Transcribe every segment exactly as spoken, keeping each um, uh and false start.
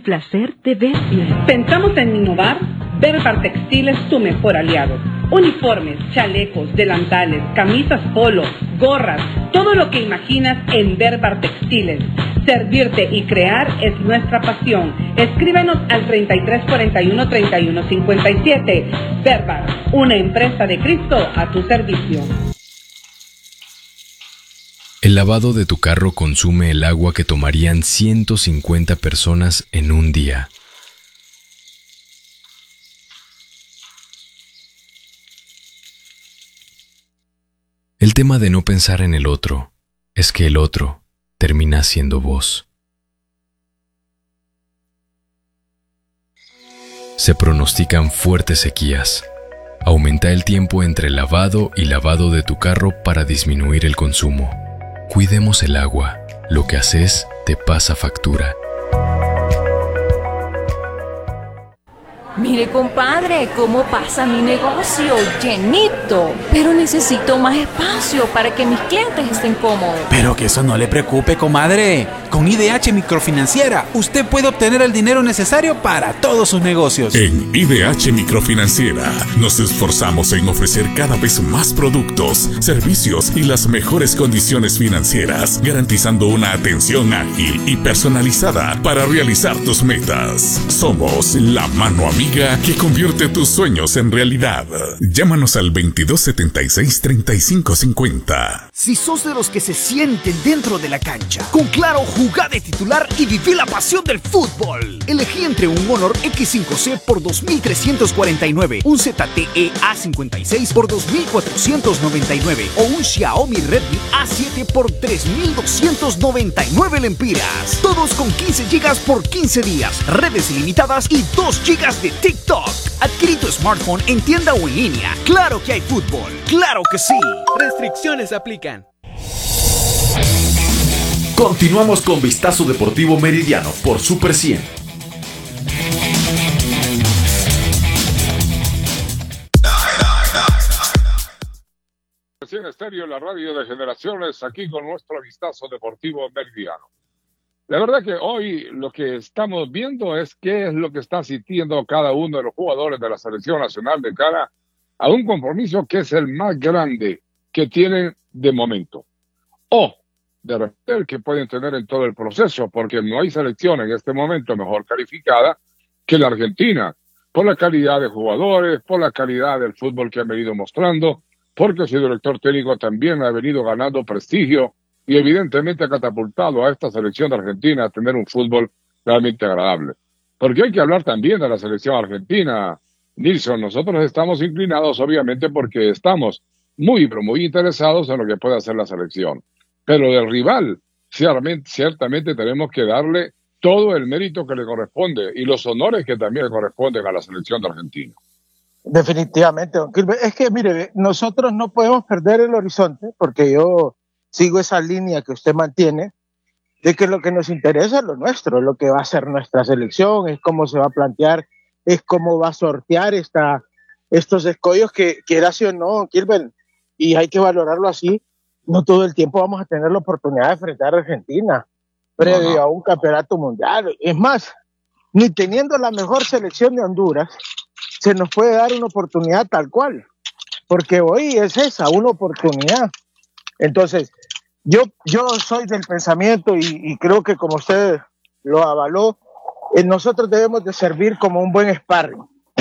placer de vestir. Pensamos en innovar. Berbar Textil es tu mejor aliado. Uniformes, chalecos, delantales, camisas polo, gorras, todo lo que imaginas en Berbar Textiles. Servirte y crear es nuestra pasión. Escríbenos al treinta y tres cuarenta y uno, treinta y uno cincuenta y siete. Berbar, una empresa de Cristo a tu servicio. El lavado de tu carro consume el agua que tomarían ciento cincuenta personas en un día. El tema de no pensar en el otro es que el otro termina siendo vos. Se pronostican fuertes sequías. Aumenta el tiempo entre lavado y lavado de tu carro para disminuir el consumo. Cuidemos el agua. Lo que haces te pasa factura. Mire, compadre, cómo pasa mi negocio, llenito. Pero necesito más espacio para que mis clientes estén cómodos. Pero que eso no le preocupe, comadre. Con I D H Microfinanciera, usted puede obtener el dinero necesario para todos sus negocios. En I D H Microfinanciera nos esforzamos en ofrecer cada vez más productos, servicios y las mejores condiciones financieras, garantizando una atención ágil y personalizada para realizar tus metas. Somos la mano amiga que convierte tus sueños en realidad. Llámanos al veintidós setenta y seis, treinta y cinco cincuenta. Si sos de los que se sienten dentro de la cancha, con Claro, jugá de titular y viví la pasión del fútbol. Elegí entre un Honor X cinco C por dos mil trescientos cuarenta y nueve, un Z T E A cincuenta y seis por dos mil cuatrocientos noventa y nueve o un Xiaomi Redmi A siete por tres mil doscientos noventa y nueve lempiras. Todos con quince gigas por quince días, redes ilimitadas y dos gigas de TikTok. Adquirí tu smartphone en tienda o en línea. Claro que hay fútbol. ¡Claro que sí! Restricciones aplican. Continuamos con Vistazo Deportivo Meridiano por Super cien. cien Estéreo, la radio de generaciones, aquí con nuestro Vistazo Deportivo Meridiano. La verdad que hoy lo que estamos viendo es qué es lo que está sintiendo cada uno de los jugadores de la selección nacional de cara a un compromiso que es el más grande que tienen de momento. O de repente el que pueden tener en todo el proceso, porque no hay selección en este momento mejor calificada que la Argentina, por la calidad de jugadores, por la calidad del fútbol que han venido mostrando, porque su director técnico también ha venido ganando prestigio y evidentemente ha catapultado a esta selección de Argentina a tener un fútbol realmente agradable. Porque hay que hablar también de la selección argentina, Nilsson. Nosotros estamos inclinados obviamente porque estamos muy, pero muy interesados en lo que puede hacer la selección. Pero del rival, ciertamente, ciertamente tenemos que darle todo el mérito que le corresponde y los honores que también le corresponden a la selección de Argentina. Definitivamente, don Gilbert. Es que, mire, nosotros no podemos perder el horizonte, porque yo sigo esa línea que usted mantiene, de que lo que nos interesa es lo nuestro, lo que va a ser nuestra selección, es cómo se va a plantear, es cómo va a sortear esta, estos escollos que, quiera sí o no, don Gilbert, y hay que valorarlo así. No todo el tiempo vamos a tener la oportunidad de enfrentar a Argentina previo no, no. a un campeonato mundial. Es más, ni teniendo la mejor selección de Honduras, se nos puede dar una oportunidad tal cual, porque hoy es esa, una oportunidad. Entonces, yo, yo soy del pensamiento y, y creo que como usted lo avaló, eh, nosotros debemos de servir como un buen sparring,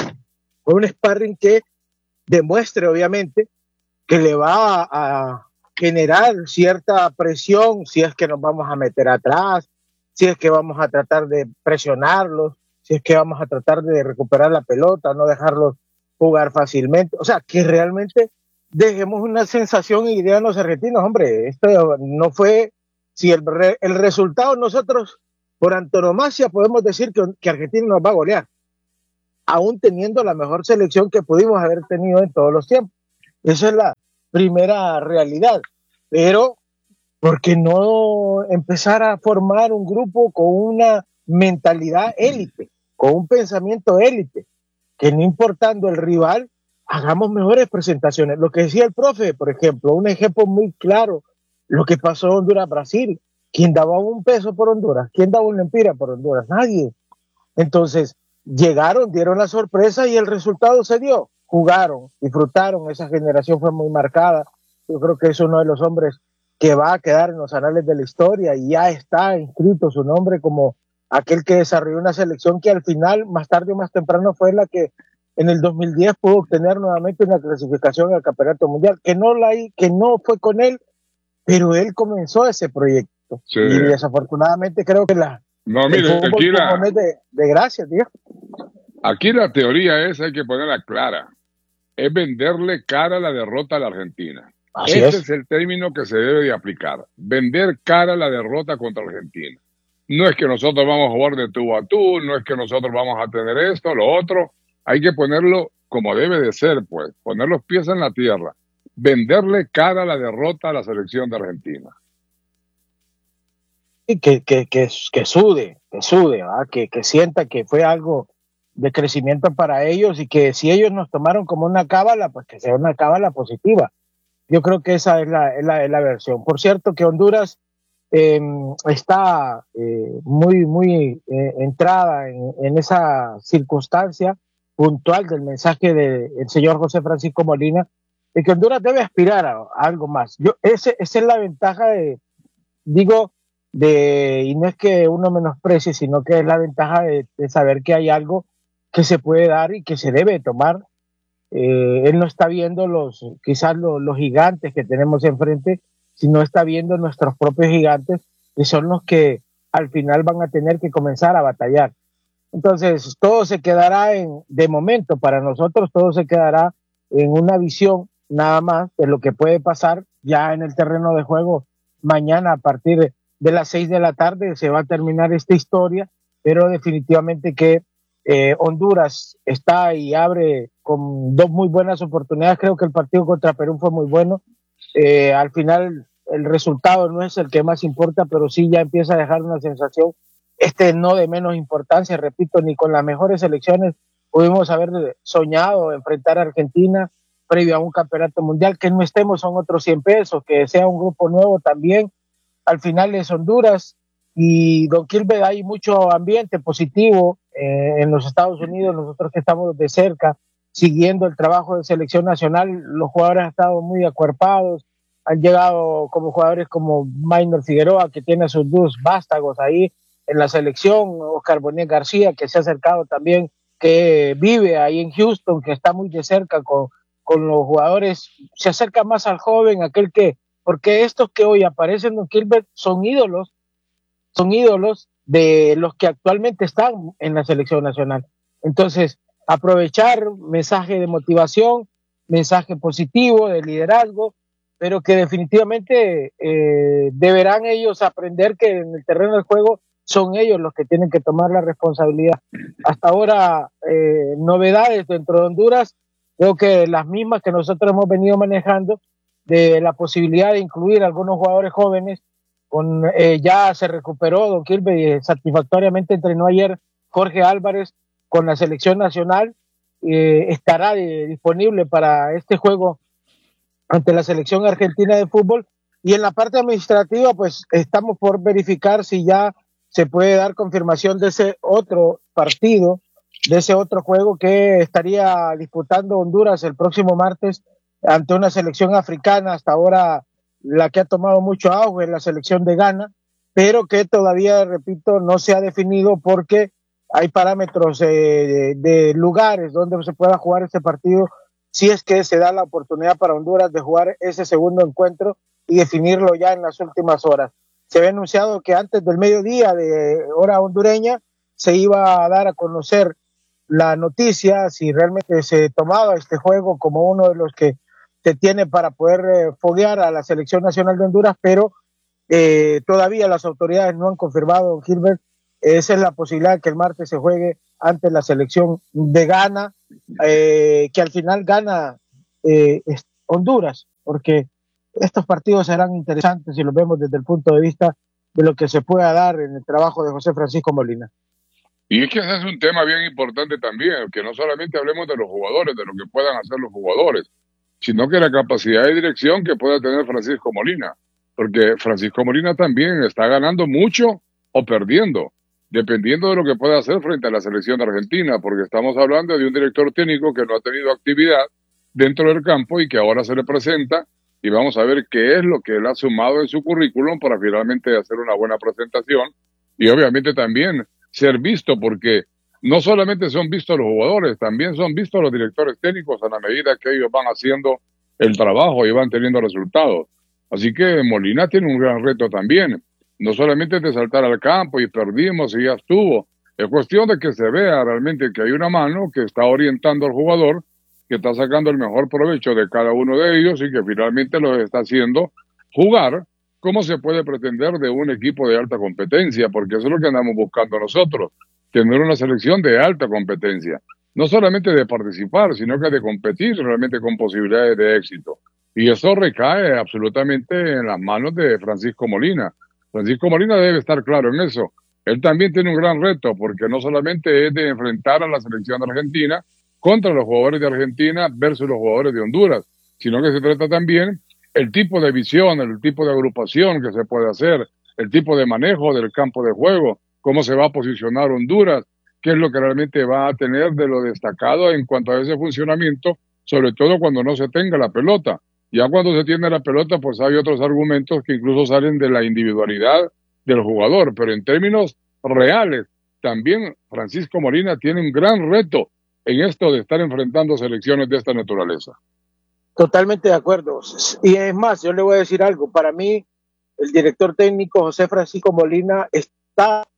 un sparring que demuestre obviamente que le va a, a generar cierta presión si es que nos vamos a meter atrás, si es que vamos a tratar de presionarlos, si es que vamos a tratar de recuperar la pelota, no dejarlos jugar fácilmente. O sea, que realmente dejemos una sensación y idea a los argentinos. Hombre, esto no fue, si el, re, el resultado nosotros, por antonomasia, podemos decir que, que Argentina nos va a golear, aún teniendo la mejor selección que pudimos haber tenido en todos los tiempos. Esa es la primera realidad. Pero, ¿por qué no empezar a formar un grupo con una mentalidad élite, con un pensamiento élite, que no importando el rival, hagamos mejores presentaciones? Lo que decía el profe, por ejemplo, un ejemplo muy claro, lo que pasó en Honduras-Brasil. ¿Quién daba un peso por Honduras? ¿Quién daba una empira por Honduras? Nadie. Entonces, llegaron, dieron la sorpresa y el resultado se dio. Jugaron, disfrutaron, esa generación fue muy marcada. Yo creo que es uno de los hombres que va a quedar en los anales de la historia y ya está inscrito su nombre como aquel que desarrolló una selección que al final, más tarde o más temprano, fue la que en el dos mil diez pudo obtener nuevamente una clasificación al Campeonato Mundial, que no, la, que no fue con él, pero él comenzó ese proyecto. Sí. Y desafortunadamente creo que la, no, mire, el aquí la, de, de gracia, tío. Aquí la teoría es, hay que ponerla clara, es venderle cara a la derrota a la Argentina. Así Ese es. es el término que se debe de aplicar, vender cara a la derrota contra Argentina. No es que nosotros vamos a jugar de tú a tú, no es que nosotros vamos a tener esto, lo otro. Hay que ponerlo como debe de ser, pues, poner los pies en la tierra, venderle cara a la derrota a la selección de Argentina. Y que, que, que, que sude, que sude, ¿verdad? Que, que sienta que fue algo de crecimiento para ellos y que si ellos nos tomaron como una cábala, pues que sea una cábala positiva. Yo creo que esa es la, es la, es la versión. Por cierto, que Honduras eh, está eh, muy, muy eh, entrada en, en esa circunstancia puntual del mensaje del señor José Francisco Molina, de que Honduras debe aspirar a, a algo más. Yo, ese, esa es la ventaja de, digo, de, y no es que uno menosprecie, sino que es la ventaja de, de saber que hay algo que se puede dar y que se debe tomar. Eh, él no está viendo los, quizás los, los gigantes que tenemos enfrente, sino está viendo nuestros propios gigantes, que son los que al final van a tener que comenzar a batallar. Entonces, todo se quedará en, de momento para nosotros, todo se quedará en una visión nada más de lo que puede pasar ya en el terreno de juego. Mañana a partir de las seis de la tarde se va a terminar esta historia, pero definitivamente que eh, Honduras está y abre con dos muy buenas oportunidades. Creo que el partido contra Perú fue muy bueno. Eh, al final el resultado no es el que más importa, pero sí ya empieza a dejar una sensación, este no de menos importancia, repito, ni con las mejores selecciones pudimos haber soñado enfrentar a Argentina previo a un campeonato mundial. Que no estemos son otros cien pesos, que sea un grupo nuevo también. Al final es Honduras y Don Quilmes, hay mucho ambiente positivo eh, en los Estados Unidos, nosotros que estamos de cerca siguiendo el trabajo de selección nacional, los jugadores han estado muy acuerpados, han llegado como jugadores como Maynor Figueroa, que tiene sus dos vástagos ahí en la selección, Oscar Bonet García, que se ha acercado también, que vive ahí en Houston, que está muy de cerca con, con los jugadores, se acerca más al joven, aquel que, porque estos que hoy aparecen en Quilmes son ídolos, son ídolos de los que actualmente están en la selección nacional. Entonces, aprovechar mensaje de motivación, mensaje positivo, de liderazgo, pero que definitivamente eh, deberán ellos aprender que en el terreno del juego son ellos los que tienen que tomar la responsabilidad. Hasta ahora, eh, novedades dentro de Honduras, creo que las mismas que nosotros hemos venido manejando, de la posibilidad de incluir a algunos jugadores jóvenes, con, eh, ya se recuperó Don Quilmes, satisfactoriamente entrenó ayer Jorge Álvarez con la selección nacional, eh, estará de, disponible para este juego ante la selección argentina de fútbol. Y en la parte administrativa, pues estamos por verificar si ya se puede dar confirmación de ese otro partido, de ese otro juego que estaría disputando Honduras el próximo martes ante una selección africana, hasta ahora la que ha tomado mucho auge, la selección de Ghana, pero que todavía, repito, no se ha definido porque hay parámetros eh, de, de lugares donde se pueda jugar este partido, si es que se da la oportunidad para Honduras de jugar ese segundo encuentro y definirlo ya en las últimas horas. Se había anunciado que antes del mediodía de hora hondureña se iba a dar a conocer la noticia si realmente se tomaba este juego como uno de los que se tiene para poder eh, foguear a la selección nacional de Honduras, pero eh, todavía las autoridades no han confirmado, Gilbert. Esa es la posibilidad que el martes se juegue ante la selección de Ghana, eh, que al final gana eh, Honduras, porque estos partidos serán interesantes si los vemos desde el punto de vista de lo que se pueda dar en el trabajo de José Francisco Molina. Y es que ese es un tema bien importante también, que no solamente hablemos de los jugadores, de lo que puedan hacer los jugadores, sino que la capacidad de dirección que pueda tener Francisco Molina, porque Francisco Molina también está ganando mucho o perdiendo. dependiendo de lo que pueda hacer frente a la selección de Argentina, porque estamos hablando de un director técnico que no ha tenido actividad dentro del campo y que ahora se le presenta, y vamos a ver qué es lo que él ha sumado en su currículum para finalmente hacer una buena presentación y obviamente también ser visto, porque no solamente son vistos los jugadores, también son vistos los directores técnicos a la medida que ellos van haciendo el trabajo y van teniendo resultados. Así que Molina tiene un gran reto también, no solamente de saltar al campo y perdimos y ya estuvo, es cuestión de que se vea realmente que hay una mano que está orientando al jugador, que está sacando el mejor provecho de cada uno de ellos y que finalmente los está haciendo jugar como se puede pretender de un equipo de alta competencia, porque eso es lo que andamos buscando nosotros, tener una selección de alta competencia, no solamente de participar, sino que de competir realmente con posibilidades de éxito. Y eso recae absolutamente en las manos de Francisco Molina. Francisco Molina debe estar claro en eso. Él también tiene un gran reto, porque no solamente es de enfrentar a la selección de Argentina contra los jugadores de Argentina versus los jugadores de Honduras, sino que se trata también el tipo de visión, el tipo de agrupación que se puede hacer, el tipo de manejo del campo de juego, cómo se va a posicionar Honduras, qué es lo que realmente va a tener de lo destacado en cuanto a ese funcionamiento, sobre todo cuando no se tenga la pelota. Ya cuando se tiene la pelota, pues hay otros argumentos que incluso salen de la individualidad del jugador, pero en términos reales, también Francisco Molina tiene un gran reto en esto de estar enfrentando selecciones de esta naturaleza. Totalmente de acuerdo. Y es más, yo le voy a decir algo. Para mí, el director técnico José Francisco Molina está